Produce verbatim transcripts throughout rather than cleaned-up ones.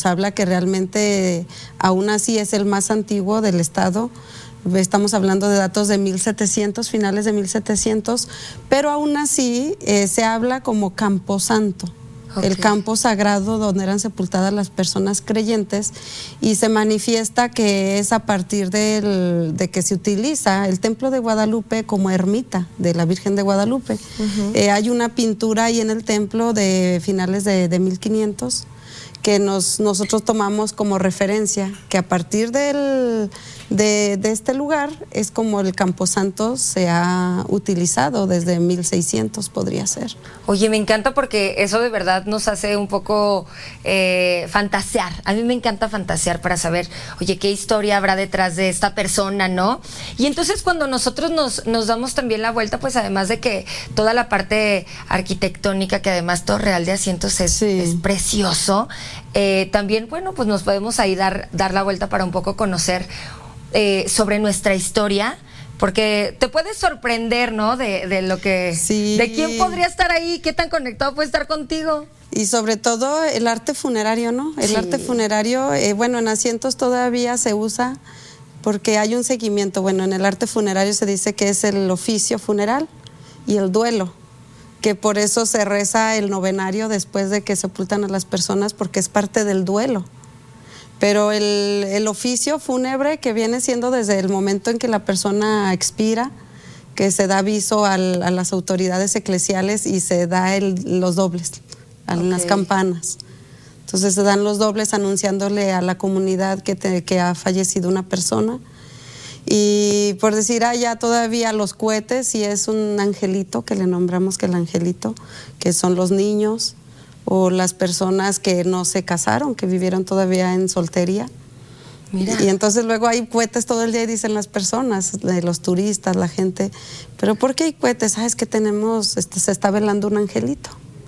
nos habla que realmente aún así es el más antiguo del estado. Estamos hablando de datos de mil setecientos, finales de mil setecientos, pero aún así eh, se habla como Camposanto. Okay. El campo sagrado donde eran sepultadas las personas creyentes, y se manifiesta que es a partir del, de que se utiliza el templo de Guadalupe como ermita de la Virgen de Guadalupe. Uh-huh. Eh, hay una pintura ahí en el templo de finales de, de mil quinientos que nos, nosotros tomamos como referencia, que a partir del, de, de este lugar es como el Camposanto se ha utilizado desde mil seiscientos, podría ser. Oye, me encanta porque eso de verdad nos hace un poco eh, fantasear. A mí me encanta fantasear para saber, oye, qué historia habrá detrás de esta persona, ¿no? Y entonces cuando nosotros nos, nos damos también la vuelta, pues además de que toda la parte arquitectónica, que además Torre Real de Asientos es, sí. es precioso, eh, también, bueno, pues nos podemos ahí dar, dar la vuelta para un poco conocer eh, sobre nuestra historia. Porque te puedes sorprender, ¿no? De, de lo que... Sí. De quién podría estar ahí, qué tan conectado puede estar contigo. Y sobre todo el arte funerario, ¿no? El sí. arte funerario, eh, bueno, en Asientos todavía se usa porque hay un seguimiento. Bueno, en el arte funerario se dice que es el oficio funeral y el duelo, que por eso se reza el novenario después de que sepultan a las personas, porque es parte del duelo. Pero el, el oficio fúnebre, que viene siendo desde el momento en que la persona expira, que se da aviso al, a las autoridades eclesiales y se da el, los dobles, a okay. las campanas. Entonces se dan los dobles anunciándole a la comunidad que, te, que ha fallecido una persona. Y por decir, ah, ya todavía los cohetes, y es un angelito, que le nombramos que el angelito, que son los niños, o las personas que no se casaron, que vivieron todavía en soltería. Mira. Y entonces luego hay cohetes todo el día y dicen las personas, los turistas, la gente, pero ¿por qué hay cohetes? Ah, es que tenemos, este, se está velando un angelito.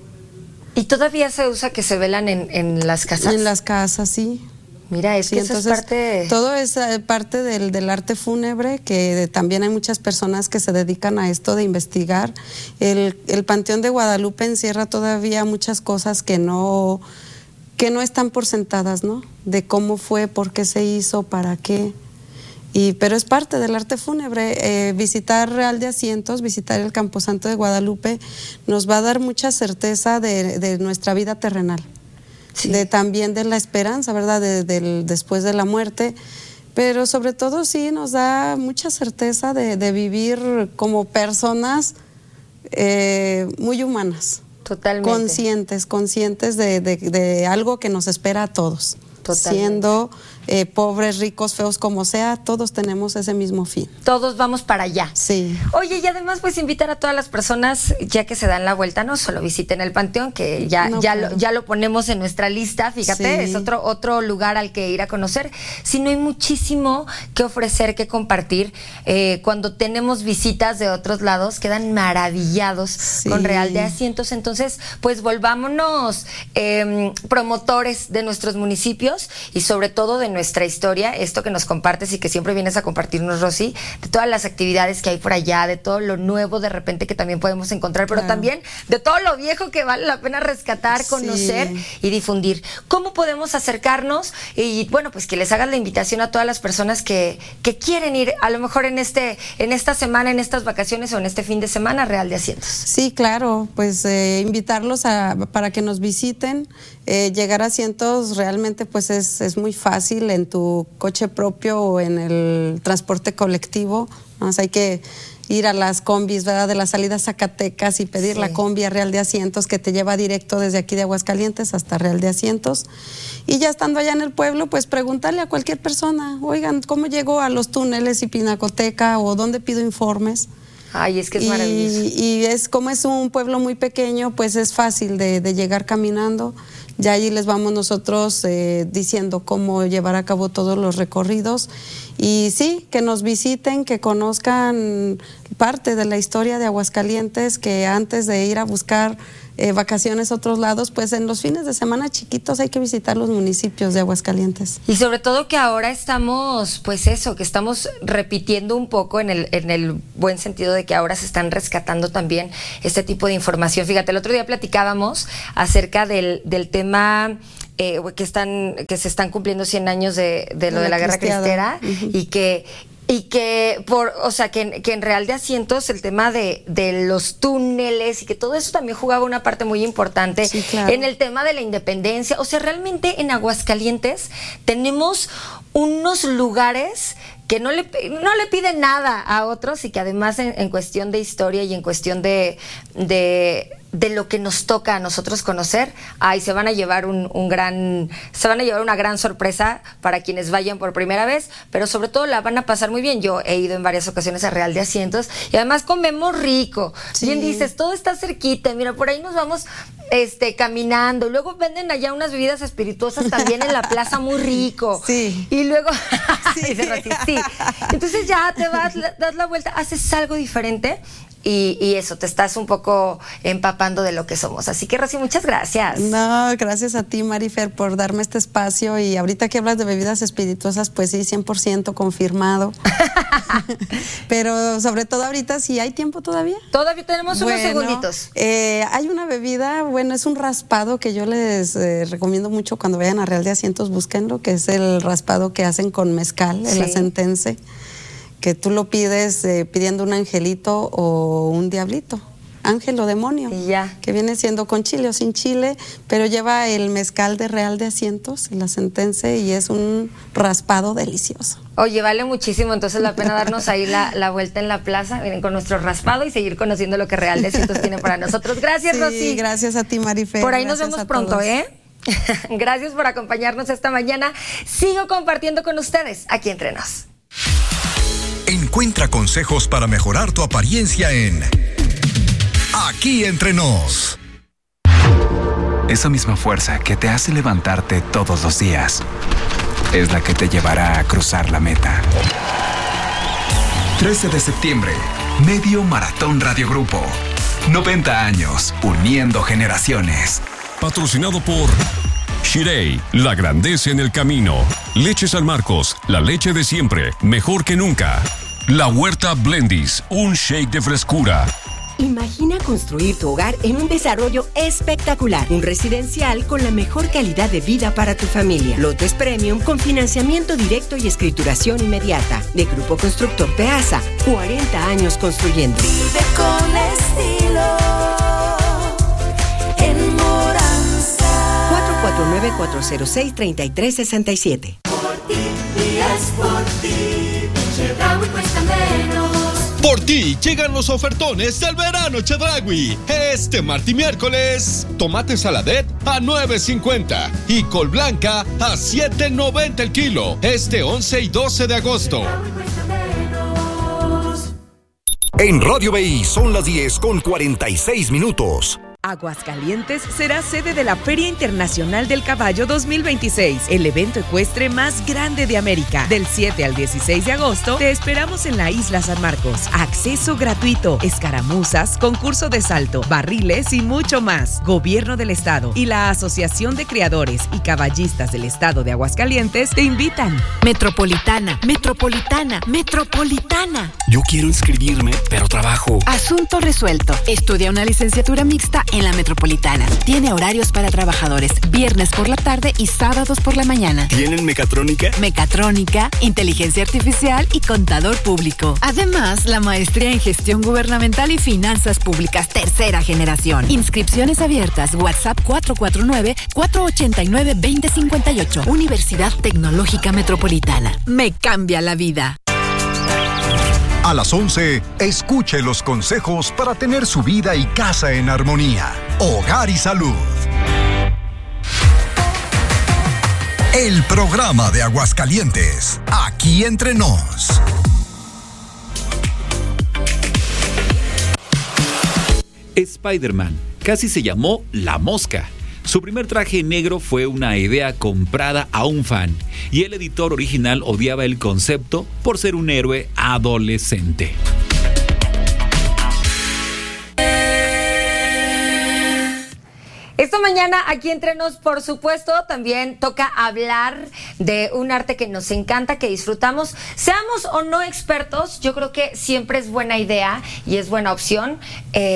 ¿Y todavía se usa que se velan en, en las casas? En las casas, sí. Mira, es que sí, eso entonces, es parte... todo es parte del, del arte fúnebre, que de, también hay muchas personas que se dedican a esto de investigar. El, el Panteón de Guadalupe encierra todavía muchas cosas que no, que no están por sentadas, ¿no? De cómo fue, por qué se hizo, para qué. Y, pero es parte del arte fúnebre. Eh, visitar Real de Asientos, visitar el Camposanto de Guadalupe, nos va a dar mucha certeza de, de nuestra vida terrenal. Sí. De, también de la esperanza, ¿verdad? De, de, después de la muerte, pero sobre todo sí nos da mucha certeza de, de vivir como personas eh, muy humanas. Totalmente. Conscientes, conscientes de, de, de algo que nos espera a todos. Totalmente. Siendo eh, pobres, ricos, feos, como sea, todos tenemos ese mismo fin. Todos vamos para allá. Sí. Oye, y además pues invitar a todas las personas, ya que se dan la vuelta, no solo visiten el Panteón, que ya, no, ya, lo, ya lo ponemos en nuestra lista, fíjate, sí. es otro, otro lugar al que ir a conocer, sino hay muchísimo que ofrecer, que compartir. Eh, cuando tenemos visitas de otros lados, quedan maravillados sí. con Real de Asientos. Entonces, pues volvámonos eh, promotores de nuestros municipios y sobre todo de nuestra historia, esto que nos compartes y que siempre vienes a compartirnos, Rosy, de todas las actividades que hay por allá, de todo lo nuevo de repente que también podemos encontrar, pero claro. también de todo lo viejo que vale la pena rescatar, conocer sí. y difundir. ¿Cómo podemos acercarnos? Y bueno, pues que les hagas la invitación a todas las personas que, que quieren ir, a lo mejor en este, en esta semana, en estas vacaciones o en este fin de semana, Real de Asientos. Sí, claro, pues eh, invitarlos a, para que nos visiten. Eh, llegar a Asientos realmente pues es, es muy fácil en tu coche propio o en el transporte colectivo. ¿No? O sea, hay que ir a las combis, ¿verdad? De la salida a Zacatecas y pedir sí. la combi a Real de Asientos, que te lleva directo desde aquí de Aguascalientes hasta Real de Asientos. Y ya estando allá en el pueblo, pues preguntarle a cualquier persona, oigan, ¿cómo llego a los túneles y Pinacoteca o dónde pido informes? Ay, es que es y, maravilloso. Y es como es un pueblo muy pequeño, pues es fácil de, de llegar caminando. Ya allí les vamos nosotros eh, diciendo cómo llevar a cabo todos los recorridos. Y sí, que nos visiten, que conozcan parte de la historia de Aguascalientes, que antes de ir a buscar eh, vacaciones a otros lados, pues en los fines de semana chiquitos hay que visitar los municipios de Aguascalientes. Y sobre todo que ahora estamos, pues eso, que estamos repitiendo un poco en el, en el buen sentido de que ahora se están rescatando también este tipo de información. Fíjate, el otro día platicábamos acerca del, del tema eh, que están, que se están cumpliendo cien años de, de lo de, de la, la guerra cristera, uh-huh. y que Y que, por, o sea, que, que en Real de Asientos el tema de, de los túneles y que todo eso también jugaba una parte muy importante, sí, claro. en el tema de la independencia. O sea, realmente en Aguascalientes tenemos unos lugares que no le, no le piden nada a otros y que además en, en cuestión de historia y en cuestión de... de de lo que nos toca a nosotros conocer, ay, se van a llevar un, un gran, se van a llevar una gran sorpresa para quienes vayan por primera vez, pero sobre todo la van a pasar muy bien. Yo he ido en varias ocasiones a Real de Asientos y además comemos rico. Sí. Bien dices, todo está cerquita, mira, por ahí nos vamos este, caminando. Luego venden allá unas bebidas espirituosas también en la plaza, muy rico. Sí. Y luego, sí. sí. Entonces ya te vas, das la vuelta, haces algo diferente. Y, y eso, te estás un poco empapando de lo que somos. Así que, Rosy, muchas gracias. No, gracias a ti, Marifer, por darme este espacio. Y ahorita que hablas de bebidas espirituosas, pues sí, cien por ciento confirmado. Pero sobre todo ahorita, ¿sí hay tiempo todavía? Todavía tenemos bueno, unos segunditos. Eh, hay una bebida, bueno, es un raspado que yo les eh, recomiendo mucho cuando vayan a Real de Asientos, búsquenlo, que es el raspado que hacen con mezcal, el sí. asentense. Que tú lo pides eh, pidiendo un angelito o un diablito, ángel o demonio, ya. que viene siendo con chile o sin chile, pero lleva el mezcal de Real de Asientos, el asentense, y es un raspado delicioso. Oye, vale muchísimo entonces la pena darnos ahí la, la vuelta en la plaza, miren, con nuestro raspado y seguir conociendo lo que Real de Asientos tiene para nosotros. Gracias, sí, Rosy. Gracias a ti, Marifer. Por ahí gracias nos vemos pronto, todos. ¿eh? Gracias por acompañarnos esta mañana. Sigo compartiendo con ustedes aquí Entre Nos. Encuentra consejos para mejorar tu apariencia en Aquí Entre Nos. Esa misma fuerza que te hace levantarte todos los días es la que te llevará a cruzar la meta. trece de septiembre, Medio Maratón Radio Grupo. noventa años, uniendo generaciones. Patrocinado por Shirei, la grandeza en el camino. Leche San Marcos, la leche de siempre, mejor que nunca. La Huerta Blendis, un shake de frescura. Imagina construir tu hogar en un desarrollo espectacular, un residencial con la mejor calidad de vida para tu familia. Lotes Premium con financiamiento directo y escrituración inmediata. De Grupo Constructor Peasa, cuarenta años construyendo. Vive con estilo en Moranza. cuatro cuatro nueve, cuatro cero seis, tres tres seis siete. Por ti y es por ti, Chedraui cuesta menos. Por ti llegan los ofertones del verano Chedraui. Este martes y miércoles, tomate saladet a nueve cincuenta y col blanca a siete noventa el kilo. Este once y doce de agosto. En Radio B I son las diez con cuarenta y seis minutos. Aguascalientes será sede de la Feria Internacional del Caballo dos mil veintiséis, el evento ecuestre más grande de América. Del siete al dieciséis de agosto te esperamos en la Isla San Marcos. Acceso gratuito, escaramuzas, concurso de salto, barriles y mucho más. Gobierno del Estado y la Asociación de Criadores y Caballistas del Estado de Aguascalientes te invitan. Metropolitana, Metropolitana, Metropolitana. Yo quiero inscribirme, pero trabajo. Asunto resuelto. Estudia una licenciatura mixta en la Metropolitana. Tiene horarios para trabajadores, viernes por la tarde y sábados por la mañana. ¿Tienen mecatrónica? Mecatrónica, inteligencia artificial y contador público. Además, la maestría en gestión gubernamental y finanzas públicas, tercera generación. Inscripciones abiertas, WhatsApp cuatro cuatro nueve, cuatro ocho nueve, dos cero cinco ocho. Universidad Tecnológica Metropolitana. Me cambia la vida. A las once, escuche los consejos para tener su vida y casa en armonía. Hogar y Salud. El programa de Aguascalientes. Aquí Entre Nos. Spider-Man casi se llamó La Mosca. Su primer traje negro fue una idea comprada a un fan, y el editor original odiaba el concepto por ser un héroe adolescente. Esta mañana aquí Entre Nos, por supuesto, también toca hablar de un arte que nos encanta, que disfrutamos. Seamos o no expertos, yo creo que siempre es buena idea y es buena opción eh,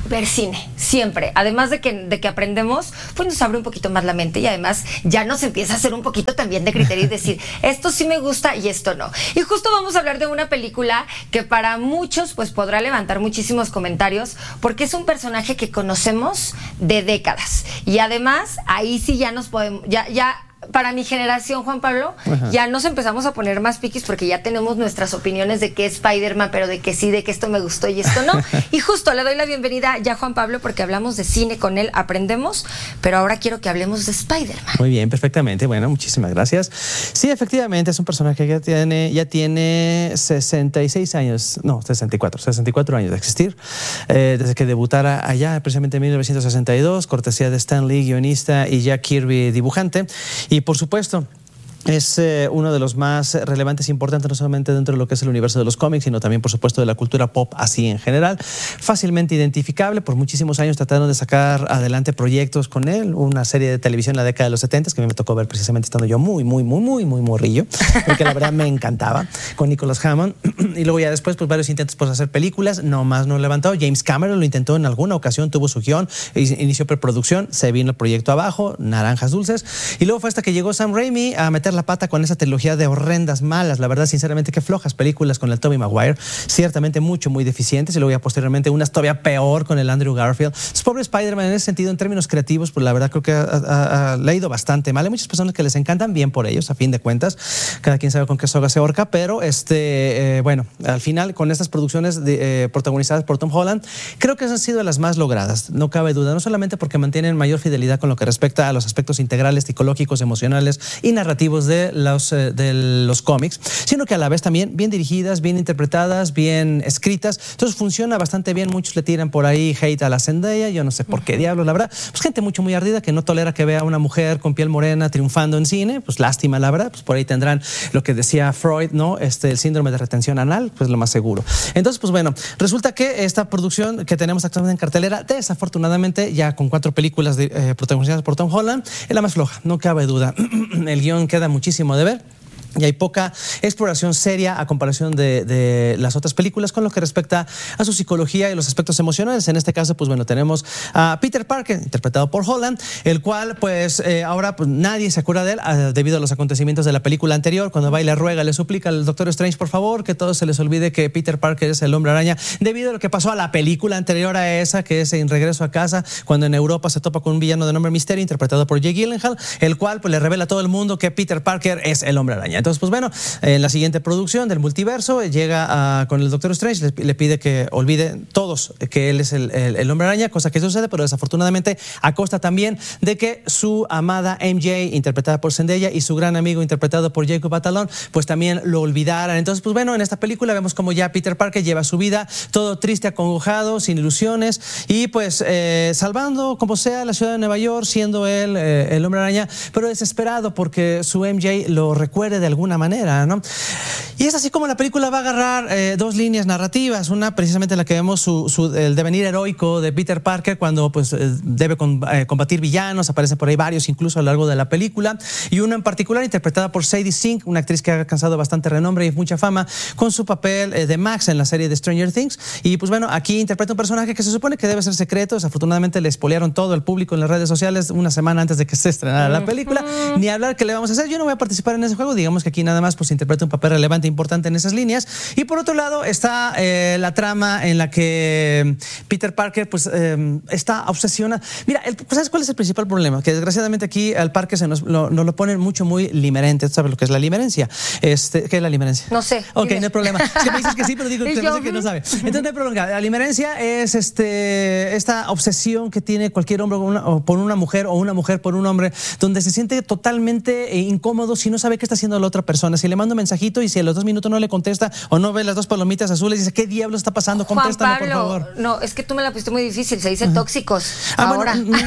ver cine, siempre. Además de que, de que aprendemos, pues nos abre un poquito más la mente y además ya nos empieza a hacer un poquito también de criterio y decir, esto sí me gusta y esto no. Y justo vamos a hablar de una película que para muchos pues podrá levantar muchísimos comentarios porque es un personaje que conocemos de décadas. Y además, ahí sí ya nos podemos, ya, ya para mi generación, Juan Pablo, ajá, ya nos empezamos a poner más piquis porque ya tenemos nuestras opiniones de qué es Spider-Man, pero de que sí, de que esto me gustó y esto no. Y justo le doy la bienvenida ya a Juan Pablo porque hablamos de cine con él, aprendemos, pero ahora quiero que hablemos de Spider-Man. Muy bien, perfectamente. Bueno, muchísimas gracias. Sí, efectivamente, es un personaje que ya tiene, ya tiene sesenta y seis años, no, sesenta y cuatro, sesenta y cuatro años de existir, eh, desde que debutara allá, precisamente en mil novecientos sesenta y dos, cortesía de Stan Lee, guionista, y Jack Kirby, dibujante. Y por supuesto, es eh, uno de los más relevantes e importantes, no solamente dentro de lo que es el universo de los cómics, sino también, por supuesto, de la cultura pop así en general. Fácilmente identificable, por muchísimos años trataron de sacar adelante proyectos con él, una serie de televisión en la década de los setenta, que a mí me tocó ver precisamente estando yo muy, muy, muy, muy, muy morrillo, porque la verdad me encantaba, con Nicholas Hammond. Y luego ya después, pues varios intentos por hacer películas, no más no levantó. James Cameron lo intentó en alguna ocasión, tuvo su guión, inició preproducción, se vino el proyecto abajo, naranjas dulces, y luego fue hasta que llegó Sam Raimi a meter la pata con esa trilogía de horrendas malas, la verdad, sinceramente, que flojas películas con el Tobey Maguire, ciertamente mucho, muy deficientes, y luego ya posteriormente unas todavía peor con el Andrew Garfield. Es pobre Spider-Man en ese sentido, en términos creativos, pues la verdad creo que ha, ha, ha leído bastante mal. Hay muchas personas que les encantan, bien por ellos, a fin de cuentas, cada quien sabe con qué soga se ahorca, pero este, eh, bueno, al final, con estas producciones de, eh, protagonizadas por Tom Holland, creo que han sido las más logradas, no cabe duda, no solamente porque mantienen mayor fidelidad con lo que respecta a los aspectos integrales, psicológicos, emocionales y narrativos de Los, eh, de los cómics, sino que a la vez también bien dirigidas, bien interpretadas, bien escritas. Entonces funciona bastante bien. Muchos le tiran por ahí hate a la Zendaya, yo no sé por qué diablos, la verdad. Pues gente mucho muy ardida que no tolera que vea a una mujer con piel morena triunfando en cine, pues lástima, la verdad. Pues por ahí tendrán lo que decía Freud, ¿no? Este, el síndrome de retención anal, pues lo más seguro. Entonces, pues bueno, resulta que esta producción que tenemos actualmente en cartelera, desafortunadamente, ya con cuatro películas de, eh, protagonizadas por Tom Holland, es la más floja, no cabe duda. El guión queda muchísimo de ver. Y hay poca exploración seria a comparación de, de las otras películas con lo que respecta a su psicología y los aspectos emocionales. En este caso, pues bueno, tenemos a Peter Parker, interpretado por Holland, el cual, pues eh, ahora pues, nadie se acuerda de él uh, debido a los acontecimientos de la película anterior, cuando va y le ruega, le suplica al Doctor Strange, por favor, que todos se les olvide que Peter Parker es el Hombre Araña, debido a lo que pasó a la película anterior a esa, que es En Regreso a Casa, cuando en Europa se topa con un villano de nombre Misterio, interpretado por Jake Gyllenhaal, el cual pues le revela a todo el mundo que Peter Parker es el Hombre Araña. Entonces, pues bueno, en la siguiente producción del multiverso llega a, con el Doctor Strange, le, le pide que olvide todos que él es el, el, el Hombre Araña, cosa que sucede, pero desafortunadamente a costa también de que su amada M J, interpretada por Zendaya, y su gran amigo, interpretado por Jacob Batalon, pues también lo olvidaran. Entonces, pues bueno, en esta película vemos como ya Peter Parker lleva su vida todo triste, acongojado, sin ilusiones, y pues eh, salvando como sea la ciudad de Nueva York, siendo él eh, el Hombre Araña, pero desesperado porque su M J lo recuerde de alguna manera, ¿no? Y es así como la película va a agarrar eh, dos líneas narrativas, una precisamente en la que vemos su, su, el devenir heroico de Peter Parker cuando pues, eh, debe con, eh, combatir villanos, aparecen por ahí varios incluso a lo largo de la película, y una en particular interpretada por Sadie Sink, una actriz que ha alcanzado bastante renombre y mucha fama con su papel eh, de Max en la serie de Stranger Things. Y pues bueno, aquí interpreta un personaje que se supone que debe ser secreto. Desafortunadamente le spoilearon todo el público en las redes sociales una semana antes de que se estrenara la película. Ni hablar, ¿qué le vamos a hacer? Yo no voy a participar en ese juego, digamos que aquí nada más pues interpreta un papel relevante e importante en esas líneas. Y por otro lado está eh, la trama en la que Peter Parker pues eh, está obsesionado. Mira, el, ¿sabes cuál es el principal problema? Que desgraciadamente aquí al Parker se nos lo, nos lo ponen mucho muy limerente. ¿Sabes lo que es la limerencia? Este, ¿qué es la limerencia? No sé. Ok, dime. No hay problema. Es que me dices que sí, pero digo que, yo, que no sabe. Entonces no hay problema. La limerencia es este, esta obsesión que tiene cualquier hombre por una, o por una mujer o una mujer por un hombre, donde se siente totalmente incómodo si no sabe qué está haciendo la otra persona. Si le mando un mensajito y si a los dos minutos no le contesta o no ve las dos palomitas azules y dice, ¿qué diablo está pasando? Contéstame, Juan Pablo, por favor. No, es que tú me la pusiste muy difícil. Se dice tóxicos. Ah, ahora. Bueno,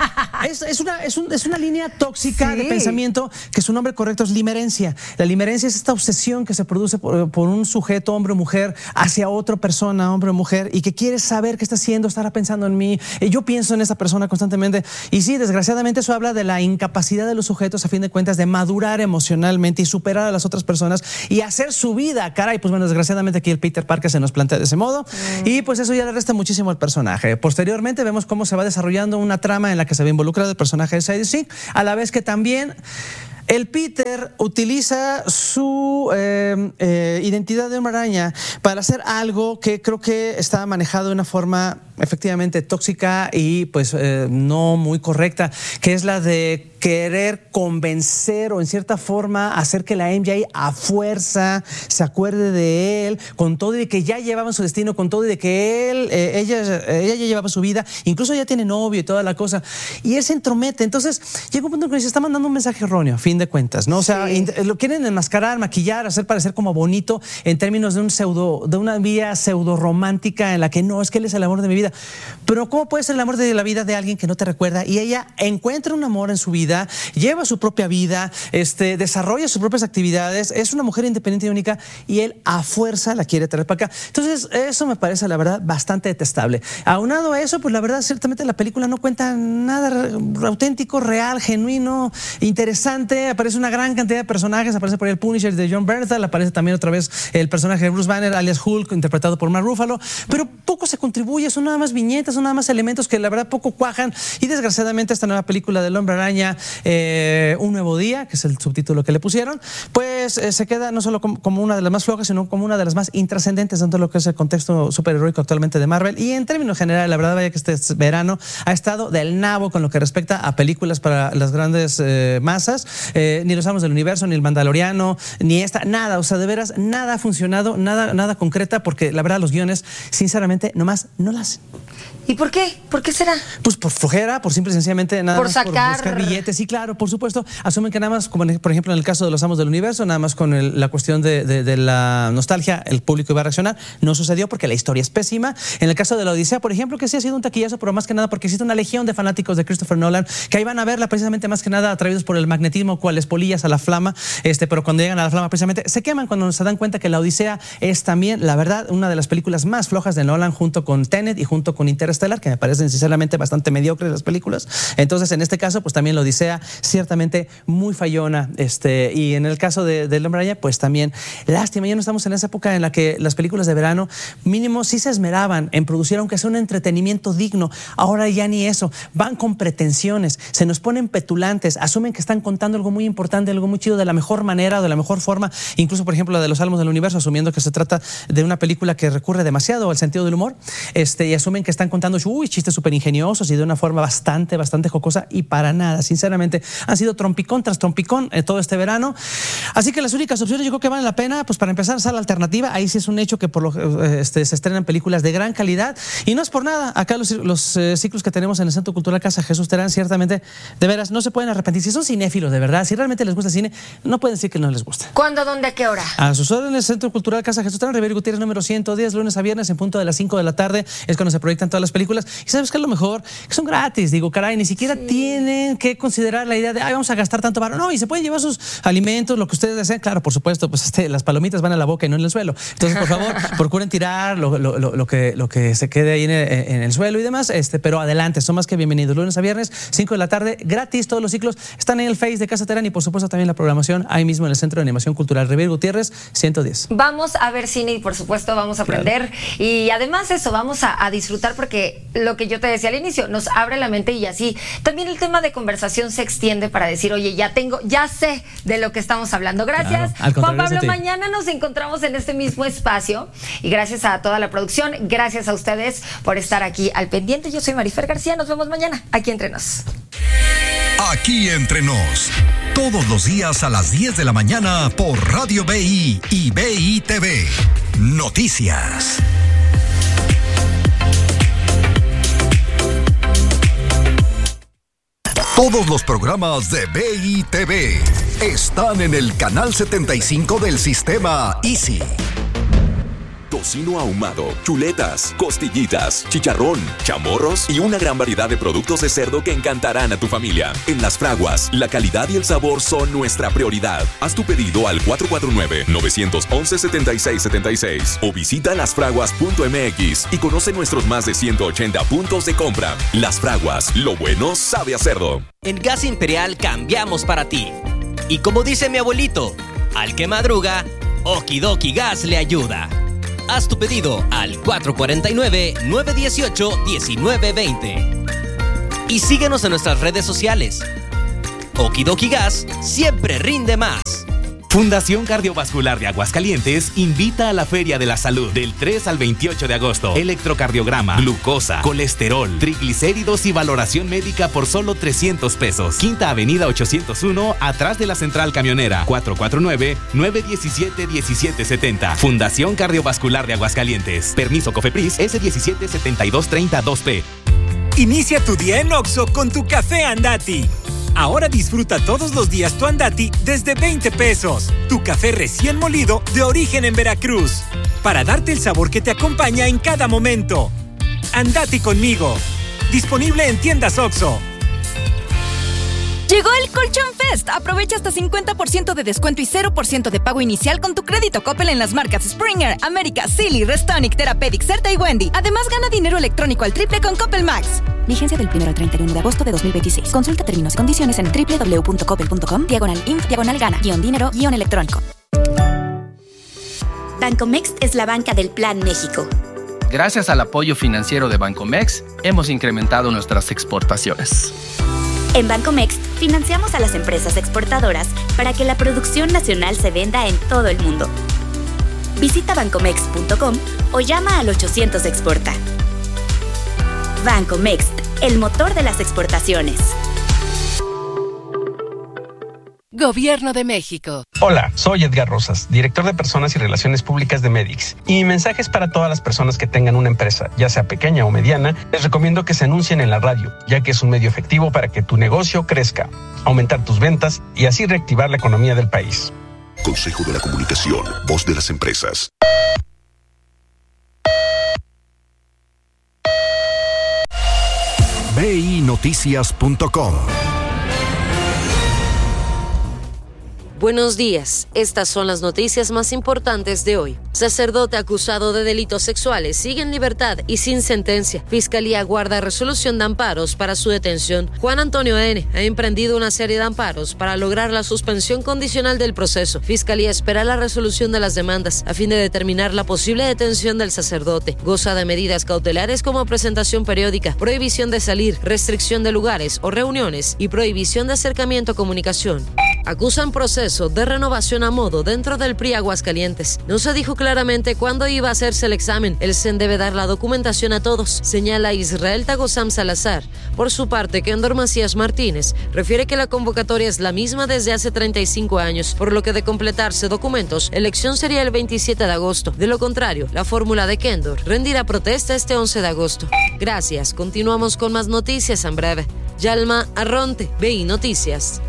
es, es, una, es, un, es una línea tóxica, sí, de pensamiento que su nombre correcto es limerencia. La limerencia es esta obsesión que se produce por, por un sujeto, hombre o mujer, hacia otra persona, hombre o mujer, y que quiere saber qué está haciendo, estará pensando en mí. Yo pienso en esa persona constantemente. Y sí, desgraciadamente eso habla de la incapacidad de los sujetos, a fin de cuentas, de madurar emocionalmente y superar a las otras personas y hacer hacer su vida. Caray, pues bueno, desgraciadamente aquí el Peter Parker se nos plantea de ese modo mm. y pues eso ya le resta muchísimo al personaje. Posteriormente vemos cómo se va desarrollando una trama en la que se ve involucrado el personaje de Sadie, a la vez que también el Peter utiliza su eh, eh, identidad de Hombre Araña para hacer algo que creo que está manejado de una forma efectivamente tóxica y pues eh, no muy correcta, que es la de querer convencer o en cierta forma hacer que la M J a fuerza se acuerde de él, con todo y de que ya llevaba su destino, con todo y de que él, eh, ella, ella ya llevaba su vida, incluso ya tiene novio y toda la cosa, y él se entromete. Entonces llega un punto en que se está mandando un mensaje erróneo, a fin de cuentas, ¿no? O sea, sí. lo quieren enmascarar, maquillar, hacer parecer como bonito en términos de un pseudo, de una vía pseudo romántica en la que no, es que él es el amor de mi vida. Pero ¿cómo puede ser el amor de la vida de alguien que no te recuerda? Y ella encuentra un amor en su vida, lleva su propia vida, este, desarrolla sus propias actividades, es una mujer independiente y única y él a fuerza la quiere traer para acá. Entonces eso me parece la verdad bastante detestable. Aunado a eso, pues la verdad ciertamente la película no cuenta nada auténtico, real, genuino, interesante. Aparece una gran cantidad de personajes, aparece por ahí el Punisher de John Bernthal, aparece también otra vez el personaje de Bruce Banner alias Hulk interpretado por Mark Ruffalo, pero poco se contribuye, son nada más viñetas, son nada más elementos que la verdad poco cuajan y desgraciadamente esta nueva película del Hombre Araña eh, Un Nuevo Día, que es el subtítulo que le pusieron, pues eh, se queda no solo como, como una de las más flojas, sino como una de las más intrascendentes dentro de lo que es el contexto superheroico actualmente de Marvel. Y en términos generales, la verdad vaya que este verano ha estado del nabo con lo que respecta a películas para las grandes eh, masas, eh, ni Los Amos del Universo, ni El Mandaloriano, ni esta, nada, o sea, de veras, nada ha funcionado, nada, nada concreta, porque la verdad los guiones, sinceramente, nomás no las hacen. ¿Y por qué? ¿Por qué será? Pues por flojera, por simple y sencillamente nada por más sacar... por buscar billetes. Sí, claro, por supuesto. Asumen que nada más, como por ejemplo en el caso de Los Amos del Universo, nada más con el, la cuestión de, de, de la nostalgia, el público iba a reaccionar. No sucedió porque la historia es pésima. En el caso de La Odisea, por ejemplo, que sí ha sido un taquillazo, pero más que nada porque existe una legión de fanáticos de Christopher Nolan que ahí van a verla precisamente más que nada atraídos por el magnetismo, cuales polillas a la flama, este, pero cuando llegan a la flama precisamente se queman cuando se dan cuenta que La Odisea es también, la verdad, una de las películas más flojas de Nolan junto con Tenet y junto con Interstellar, que me parecen sinceramente bastante mediocres las películas. Entonces, en este caso, pues también La Odisea, ciertamente muy fallona. Este, y en el caso de, de El Hombre Araña, pues también, lástima, ya no estamos en esa época en la que las películas de verano, mínimo, sí se esmeraban en producir, aunque sea un entretenimiento digno. Ahora ya ni eso. Van con pretensiones, se nos ponen petulantes, asumen que están contando algo muy importante, algo muy chido, de la mejor manera, de la mejor forma. Incluso, por ejemplo, la de Los Álamos del Universo, asumiendo que se trata de una película que recurre demasiado al sentido del humor, este, y asumen que están contando uy, chistes súper ingeniosos y de una forma bastante, bastante jocosa, y para nada, sinceramente, han sido trompicón tras trompicón eh, todo este verano. Así que las únicas opciones yo creo que valen la pena, pues para empezar, sala alternativa. Ahí sí es un hecho que por lo, eh, este, se estrenan películas de gran calidad, y no es por nada, acá los, los eh, ciclos que tenemos en el Centro Cultural Casa Jesús Terán, ciertamente, de veras, no se pueden arrepentir. Si son cinéfilos, de verdad, si realmente les gusta el cine, no pueden decir que no les gusta. ¿Cuándo, dónde, a qué hora? A sus órdenes, en el Centro Cultural Casa Jesús Terán, Rivera Gutiérrez número ciento diez, lunes a viernes en punto de las cinco de la tarde, es cuando se proyectan todas las películas. Y sabes qué es lo mejor, que son gratis, digo, caray, ni siquiera sí. tienen que considerar la idea de, ay, vamos a gastar tanto barro. No, y se pueden llevar sus alimentos, lo que ustedes deseen. Claro, por supuesto, pues este, las palomitas van a la boca y no en el suelo. Entonces, por favor, procuren tirar lo, lo, lo, lo, que, lo que se quede ahí en el, en el suelo y demás, este, pero adelante, son más que bienvenidos. Lunes a viernes, cinco de la tarde, gratis, todos los ciclos están en el Face de Casa Terán y por supuesto también la programación ahí mismo en el Centro de Animación Cultural Rivera Gutiérrez ciento diez. Vamos a ver cine y por supuesto vamos a aprender, claro. Y además eso, vamos a, a disfrutar, porque lo que yo te decía al inicio, nos abre la mente y así también el tema de conversación se extiende para decir, oye, ya tengo, ya sé de lo que estamos hablando. Gracias, claro. Juan Pablo, mañana nos encontramos en este mismo espacio y gracias a toda la producción, gracias a ustedes por estar aquí al pendiente. Yo soy Marifer García, nos vemos mañana aquí Entre Nos. Aquí Entre Nos, todos los días a las diez de la mañana por Radio B I y B I T V. Noticias. Todos los programas de B I T V están en el canal setenta y cinco del sistema Easy. Tocino ahumado, chuletas, costillitas, chicharrón, chamorros y una gran variedad de productos de cerdo que encantarán a tu familia. En Las Fraguas, la calidad y el sabor son nuestra prioridad. Haz tu pedido al cuatro cuatro nueve, nueve uno uno, siete seis siete seis o visita las fraguas punto m x y conoce nuestros más de ciento ochenta puntos de compra. Las Fraguas, lo bueno sabe a cerdo. En Gas Imperial cambiamos para ti. Y como dice mi abuelito, al que madruga, Okidoki Gas le ayuda. Haz tu pedido al cuatro cuatro nueve, nueve uno ocho, uno nueve dos cero. Y síguenos en nuestras redes sociales. Okidoki Gas siempre rinde más. Fundación Cardiovascular de Aguascalientes invita a la Feria de la Salud del tres al veintiocho de agosto. Electrocardiograma, glucosa, colesterol, triglicéridos y valoración médica por solo trescientos pesos. Quinta Avenida ochocientos uno, atrás de la Central Camionera. cuatro cuatro nueve, nueve uno siete, uno siete siete cero. Fundación Cardiovascular de Aguascalientes. Permiso COFEPRIS S diecisiete setenta y dos treinta dos P. Inicia tu día en Oxxo con tu café Andati. Ahora disfruta todos los días tu Andati desde veinte pesos. Tu café recién molido de origen en Veracruz. Para darte el sabor que te acompaña en cada momento. Andati conmigo. Disponible en tiendas Oxxo. Llegó el Colchón Fest. Aprovecha hasta cincuenta por ciento de descuento y cero por ciento de pago inicial con tu crédito Coppel en las marcas Springer, América, Silly, Restonic, Therapeutic, Certa y Wendy. Además, gana dinero electrónico al triple con Coppel Max. Vigencia del primero al treinta y uno de agosto de dos mil veintiséis. Consulta términos y condiciones en doble u doble u doble u punto coppel punto com, diagonal inf, diagonal gana, guión dinero, guión electrónico. Bancomext es la banca del Plan México. Gracias al apoyo financiero de Bancomext, hemos incrementado nuestras exportaciones. En Bancomext, financiamos a las empresas exportadoras para que la producción nacional se venda en todo el mundo. Visita bancomext punto com o llama al ochocientos Exporta. Bancomext, el motor de las exportaciones. Gobierno de México. Hola, soy Edgar Rosas, director de Personas y Relaciones Públicas de Medix. Y mi mensaje es para todas las personas que tengan una empresa, ya sea pequeña o mediana. Les recomiendo que se anuncien en la radio, ya que es un medio efectivo para que tu negocio crezca, aumentar tus ventas y así reactivar la economía del país. Consejo de la Comunicación, voz de las empresas. B I Noticias punto com. Buenos días, estas son las noticias más importantes de hoy. Sacerdote acusado de delitos sexuales sigue en libertad y sin sentencia. Fiscalía aguarda resolución de amparos para su detención. Juan Antonio N. ha emprendido una serie de amparos para lograr la suspensión condicional del proceso. Fiscalía espera la resolución de las demandas a fin de determinar la posible detención del sacerdote. Goza de medidas cautelares como presentación periódica, prohibición de salir, restricción de lugares o reuniones y prohibición de acercamiento o comunicación. Acusan proceso de renovación a modo dentro del P R I Aguascalientes. No se dijo claramente cuándo iba a hacerse el examen. El C E N debe dar la documentación a todos, señala Israel Tagosam Salazar. Por su parte, Kendor Macías Martínez refiere que la convocatoria es la misma desde hace treinta y cinco años, por lo que de completarse documentos, elección sería el veintisiete de agosto. De lo contrario, la fórmula de Kendor rendirá protesta este once de agosto. Gracias, continuamos con más noticias en breve. Yalma Arronte, B I Noticias.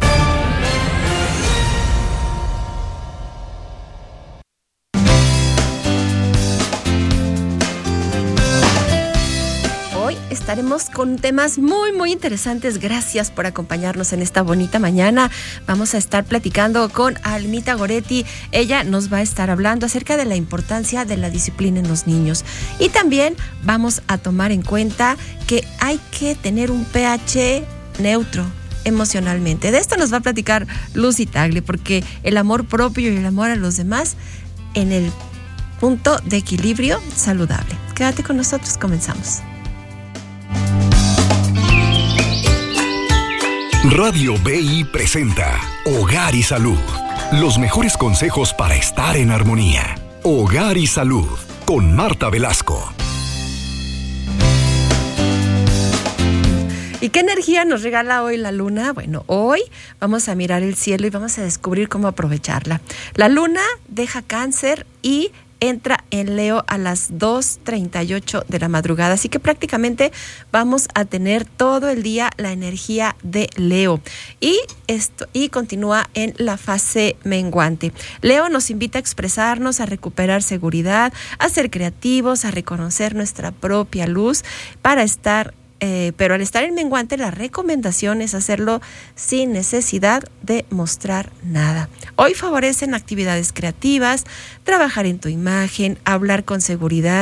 Estaremos con temas muy, muy interesantes. Gracias por acompañarnos en esta bonita mañana. Vamos a estar platicando con Almita Goretti. Ella nos va a estar hablando acerca de la importancia de la disciplina en los niños. Y también vamos a tomar en cuenta que hay que tener un pH neutro emocionalmente. De esto nos va a platicar Lucy Tagle, porque el amor propio y el amor a los demás en el punto de equilibrio saludable. Quédate con nosotros, comenzamos. Radio B I presenta Hogar y Salud. Los mejores consejos para estar en armonía. Hogar y Salud, con Marta Velasco. ¿Y qué energía nos regala hoy la luna? Bueno, hoy vamos a mirar el cielo y vamos a descubrir cómo aprovecharla. La luna deja Cáncer y entra en Leo a las dos treinta y ocho de la madrugada, así que prácticamente vamos a tener todo el día la energía de Leo y esto y continúa en la fase menguante. Leo nos invita a expresarnos, a recuperar seguridad, a ser creativos, a reconocer nuestra propia luz para estar Eh, pero al estar en menguante, la recomendación es hacerlo sin necesidad de mostrar nada. Hoy favorecen actividades creativas, trabajar en tu imagen, hablar con seguridad,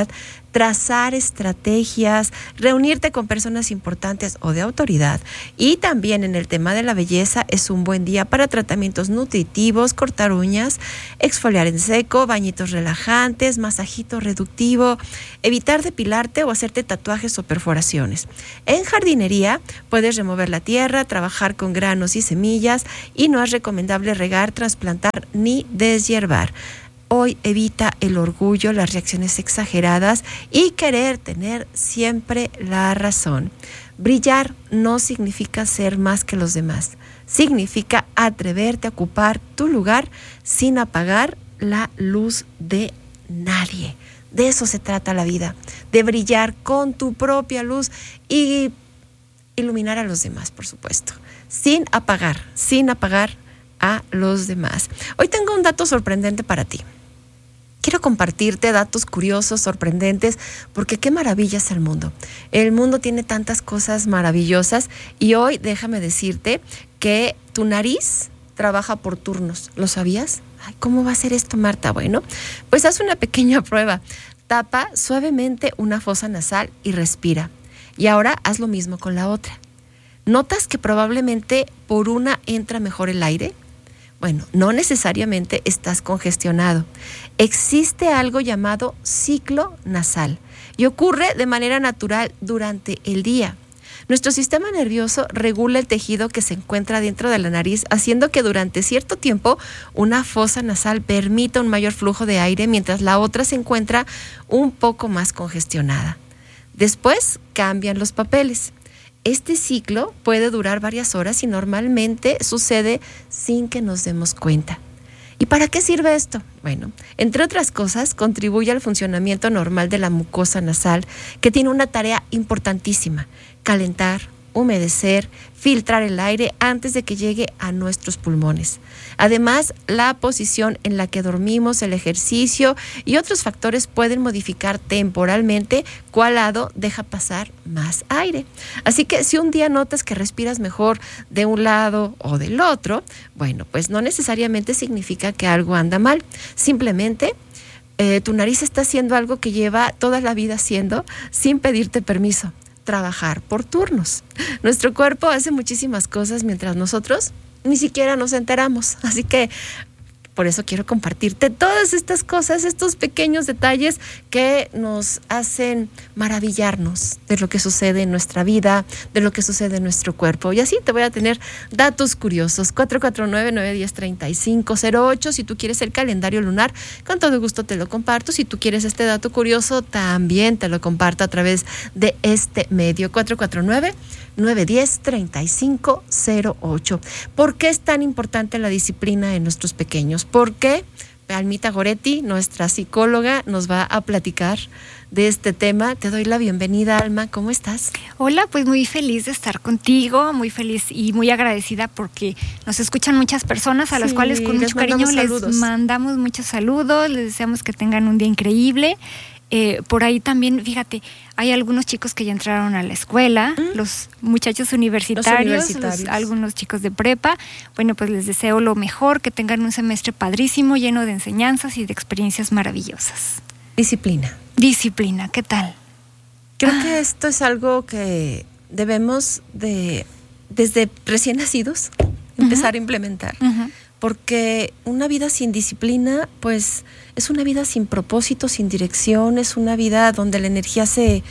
trazar estrategias, reunirte con personas importantes o de autoridad. Y también en el tema de la belleza es un buen día para tratamientos nutritivos, cortar uñas, exfoliar en seco, bañitos relajantes, masajito reductivo, evitar depilarte o hacerte tatuajes o perforaciones. En jardinería puedes remover la tierra, trabajar con granos y semillas y no es recomendable regar, trasplantar ni deshiervar. Hoy evita el orgullo, las reacciones exageradas y querer tener siempre la razón. Brillar no significa ser más que los demás. Significa atreverte a ocupar tu lugar sin apagar la luz de nadie. De eso se trata la vida, de brillar con tu propia luz y iluminar a los demás, por supuesto. Sin apagar, sin apagar a los demás. Hoy tengo un dato sorprendente para ti. Quiero compartirte datos curiosos, sorprendentes, porque qué maravilla es el mundo. El mundo tiene tantas cosas maravillosas y hoy déjame decirte que tu nariz trabaja por turnos. ¿Lo sabías? Ay, ¿cómo va a ser esto, Marta? Bueno, pues haz una pequeña prueba. Tapa suavemente una fosa nasal y respira. Y ahora haz lo mismo con la otra. ¿Notas que probablemente por una entra mejor el aire? Bueno, no necesariamente estás congestionado. Existe algo llamado ciclo nasal y ocurre de manera natural durante el día. Nuestro sistema nervioso regula el tejido que se encuentra dentro de la nariz, haciendo que durante cierto tiempo una fosa nasal permita un mayor flujo de aire, mientras la otra se encuentra un poco más congestionada. Después cambian los papeles. Este ciclo puede durar varias horas y normalmente sucede sin que nos demos cuenta. ¿Y para qué sirve esto? Bueno, entre otras cosas, contribuye al funcionamiento normal de la mucosa nasal, que tiene una tarea importantísima: calentar, humedecer, filtrar el aire antes de que llegue a nuestros pulmones. Además, la posición en la que dormimos, el ejercicio y otros factores pueden modificar temporalmente cuál lado deja pasar más aire. Así que si un día notas que respiras mejor de un lado o del otro, bueno, pues no necesariamente significa que algo anda mal. Simplemente eh, tu nariz está haciendo algo que lleva toda la vida haciendo sin pedirte permiso: trabajar por turnos. Nuestro cuerpo hace muchísimas cosas mientras nosotros ni siquiera nos enteramos. Así que por eso quiero compartirte todas estas cosas, estos pequeños detalles que nos hacen maravillarnos de lo que sucede en nuestra vida, de lo que sucede en nuestro cuerpo. Y así te voy a tener datos curiosos. cuatro cuatro nueve, nueve uno cero, tres cinco cero ocho. Si tú quieres el calendario lunar, con todo gusto te lo comparto. Si tú quieres este dato curioso, también te lo comparto a través de este medio. cuatro cuatro nueve, nueve uno cero, tres cinco cero ocho. ¿Por qué es tan importante la disciplina en nuestros pequeños? Porque Almita Goretti, nuestra psicóloga, nos va a platicar de este tema. Te doy la bienvenida, Alma. ¿Cómo estás? Hola, pues muy feliz de estar contigo, muy feliz y muy agradecida porque nos escuchan muchas personas a sí, las cuales con mucho cariño les saludos. mandamos muchos saludos, les deseamos que tengan un día increíble. Eh, por ahí también, fíjate, hay algunos chicos que ya entraron a la escuela, ¿Mm? los muchachos universitarios, los universitarios. Los, algunos chicos de prepa. Bueno, pues les deseo lo mejor, que tengan un semestre padrísimo, lleno de enseñanzas y de experiencias maravillosas. Disciplina. Disciplina, ¿qué tal? Creo ah. que esto es algo que debemos de, desde recién nacidos, empezar uh-huh. a implementar. Uh-huh. Porque una vida sin disciplina, pues es una vida sin propósito, sin dirección, es una vida donde la energía se...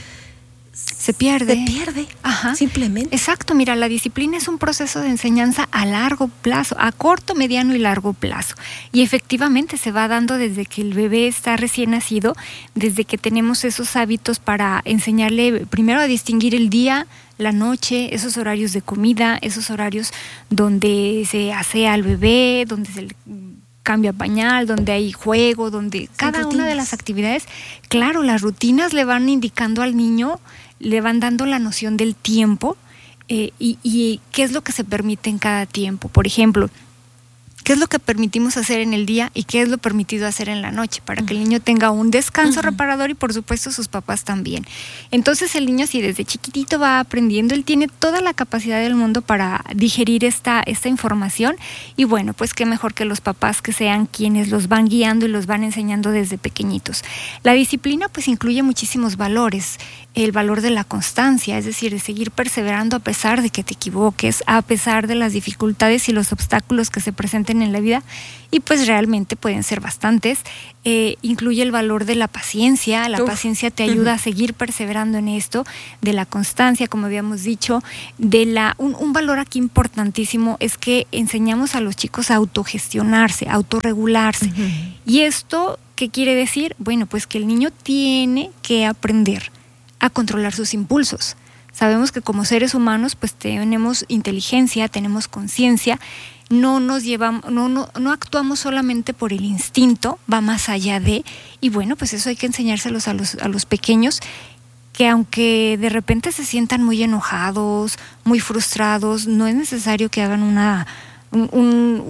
Se pierde. Se pierde, Ajá. simplemente. Exacto, mira, la disciplina es un proceso de enseñanza a largo plazo, a corto, mediano y largo plazo. Y efectivamente se va dando desde que el bebé está recién nacido, desde que tenemos esos hábitos para enseñarle primero a distinguir el día, la noche, esos horarios de comida, esos horarios donde se asea al bebé, donde se le cambia pañal, donde hay juego, donde Son cada rutinas. Una de las actividades, claro, las rutinas le van indicando al niño, le van dando la noción del tiempo eh, y, y qué es lo que se permite en cada tiempo. Por ejemplo, ¿Qué es lo que permitimos hacer en el día y qué es lo permitido hacer en la noche? Para que el niño tenga un descanso uh-huh. reparador y por supuesto sus papás también. Entonces el niño, si desde chiquitito va aprendiendo, él tiene toda la capacidad del mundo para digerir esta, esta información y bueno, pues qué mejor que los papás que sean quienes los van guiando y los van enseñando desde pequeñitos. La disciplina pues incluye muchísimos valores. El valor de la constancia, es decir, de seguir perseverando a pesar de que te equivoques, a pesar de las dificultades y los obstáculos que se presenten en la vida, y pues realmente pueden ser bastantes. Eh, incluye el valor de la paciencia, la Uf. paciencia te ayuda uh-huh. a seguir perseverando en esto, de la constancia, como habíamos dicho, de la un, un valor aquí importantísimo es que enseñamos a los chicos a autogestionarse, a autorregularse. Uh-huh. ¿Y esto qué quiere decir? Bueno, pues que el niño tiene que aprender a controlar sus impulsos. Sabemos que como seres humanos pues tenemos inteligencia, tenemos conciencia, no nos llevamos, no, no, no actuamos solamente por el instinto, va más allá de, y bueno, pues eso hay que enseñárselos a los, a los pequeños, que aunque de repente se sientan muy enojados, muy frustrados, no es necesario que hagan una, un, un,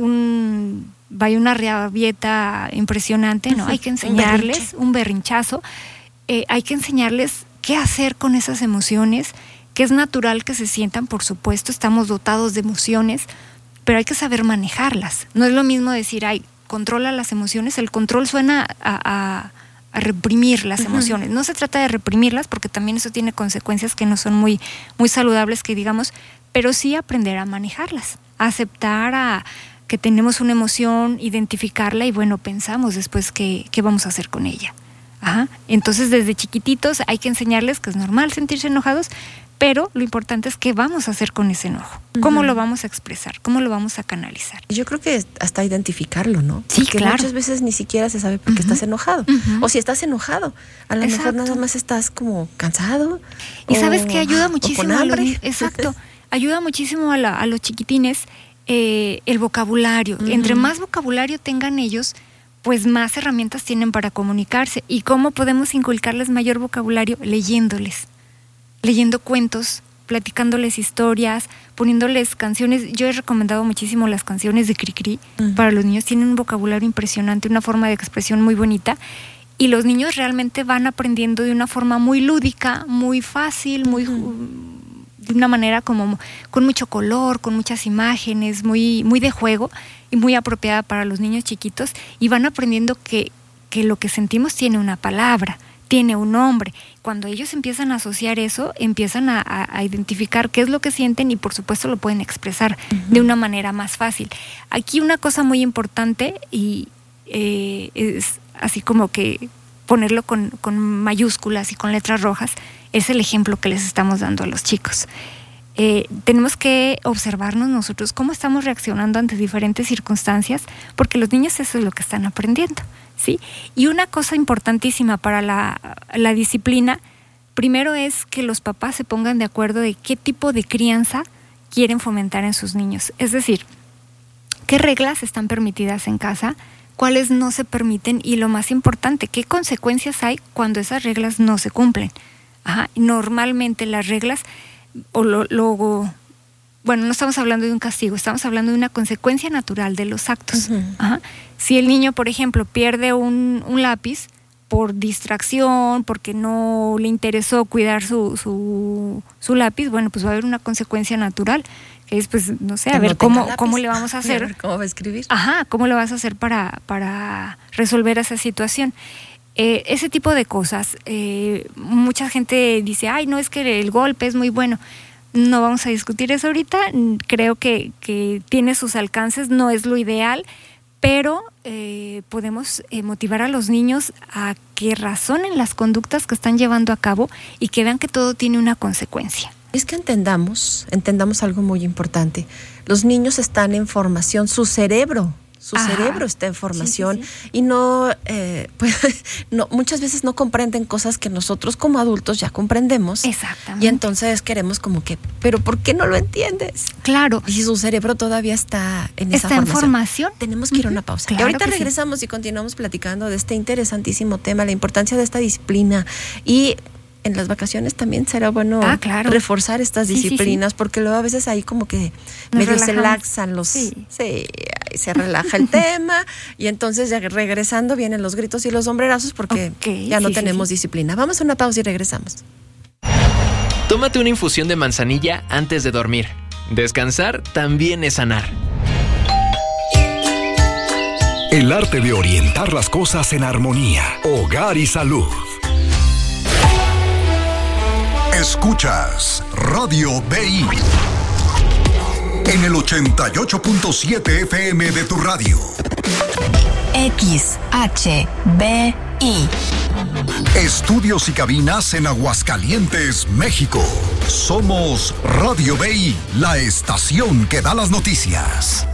un vaya una rabieta impresionante, no, hay que enseñarles un, un berrinchazo, eh, hay que enseñarles qué hacer con esas emociones, que es natural que se sientan, por supuesto, estamos dotados de emociones, pero hay que saber manejarlas. No es lo mismo decir, ay, controla las emociones, el control suena a, a, a reprimir las uh-huh. emociones. No se trata de reprimirlas, porque también eso tiene consecuencias que no son muy, muy saludables, que digamos, pero sí aprender a manejarlas, a aceptar a que tenemos una emoción, identificarla y bueno, pensamos después qué, qué vamos a hacer con ella. Ajá. Entonces desde chiquititos hay que enseñarles que es normal sentirse enojados, pero lo importante es qué vamos a hacer con ese enojo, cómo uh-huh. lo vamos a expresar, cómo lo vamos a canalizar. Yo creo que hasta identificarlo, ¿no? Sí, porque claro. muchas veces ni siquiera se sabe por qué uh-huh. estás enojado, uh-huh. o si estás enojado, a lo Exacto. mejor nada más estás como cansado. Y o, sabes que ayuda muchísimo a los, exacto, ayuda muchísimo a, la, a los chiquitines eh, el vocabulario. Uh-huh. Entre más vocabulario tengan ellos, pues más herramientas tienen para comunicarse. ¿Y cómo podemos inculcarles mayor vocabulario? Leyéndoles, leyendo cuentos, platicándoles historias, poniéndoles canciones. Yo he recomendado muchísimo las canciones de Cricri uh-huh. para los niños. Tienen un vocabulario impresionante, una forma de expresión muy bonita. Y los niños realmente van aprendiendo de una forma muy lúdica, muy fácil, muy uh-huh. de una manera como con mucho color, con muchas imágenes, muy, muy de juego y muy apropiada para los niños chiquitos, y van aprendiendo que, que lo que sentimos tiene una palabra, tiene un nombre. Cuando ellos empiezan a asociar eso, empiezan a, a, a identificar qué es lo que sienten y por supuesto lo pueden expresar uh-huh. de una manera más fácil. Aquí una cosa muy importante y eh, es así como que ponerlo con, con mayúsculas y con letras rojas, es el ejemplo que les estamos dando a los chicos. Eh, tenemos que observarnos nosotros cómo estamos reaccionando ante diferentes circunstancias, porque los niños eso es lo que están aprendiendo, ¿sí? Y una cosa importantísima para la, la disciplina, primero es que los papás se pongan de acuerdo de qué tipo de crianza quieren fomentar en sus niños. Es decir, qué reglas están permitidas en casa, cuáles no se permiten y lo más importante, qué consecuencias hay cuando esas reglas no se cumplen. Ajá. Normalmente las reglas, o lo, lo, bueno, no estamos hablando de un castigo, estamos hablando de una consecuencia natural de los actos. Uh-huh. Ajá. Si el niño, por ejemplo, pierde un, un lápiz por distracción, porque no le interesó cuidar su, su, su lápiz, bueno, pues va a haber una consecuencia natural, que es, pues, no sé, a ver cómo, cómo le vamos a hacer. A ver cómo va a escribir. Ajá, cómo le vas a hacer para, para resolver esa situación. Eh, ese tipo de cosas, eh, mucha gente dice, ay, no, es que el golpe es muy bueno. No vamos a discutir eso ahorita, creo que, que tiene sus alcances, no es lo ideal, pero eh, podemos eh, motivar a los niños a que razonen las conductas que están llevando a cabo y que vean que todo tiene una consecuencia. Es que entendamos, entendamos algo muy importante. Los niños están en formación, su cerebro, su Ajá. cerebro está en formación sí, sí, sí. y no, eh, pues, no, muchas veces no comprenden cosas que nosotros como adultos ya comprendemos. Exactamente. Y entonces queremos como que, pero ¿por qué no lo entiendes? Claro. Y su cerebro todavía está en esa está formación. en formación. Tenemos que ir a una pausa. Claro y ahorita regresamos sí. y continuamos platicando de este interesantísimo tema, la importancia de esta disciplina. Y en las vacaciones también será bueno ah, claro. reforzar estas sí, disciplinas, sí, sí. porque luego a veces ahí como que Nos medio relajamos. se laxan los... Sí. sí y se relaja el tema y entonces ya regresando vienen los gritos y los sombrerazos porque okay, ya no sí, tenemos sí, sí. disciplina. Vamos a una pausa y regresamos. Tómate una infusión de manzanilla antes de dormir. Descansar también es sanar. El arte de orientar las cosas en armonía. Hogar y salud. Escuchas Radio B I en el ochenta y ocho punto siete F M de tu radio. X H B I. Estudios y cabinas en Aguascalientes, México. Somos Radio B I, la estación que da las noticias.